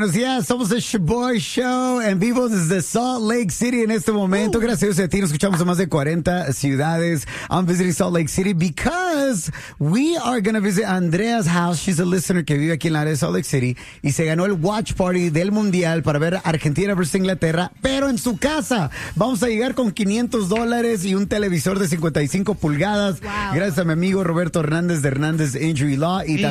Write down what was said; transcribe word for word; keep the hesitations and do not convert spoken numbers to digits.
Buenos días, somos el Shaboy Show en vivo desde Salt Lake City en este momento. Uh. Gracias a ti, nos escuchamos en más de cuarenta ciudades. I'm visiting Salt Lake City because we are going to visit Andrea's house. She's a listener que vive aquí en la área de Salt Lake City y se ganó el watch party del Mundial para ver Argentina versus Inglaterra, pero en su casa. Vamos a llegar con quinientos dólares y un televisor de cincuenta y cinco pulgadas. Wow. Gracias a mi amigo Roberto Hernández de Hernández Injury Law y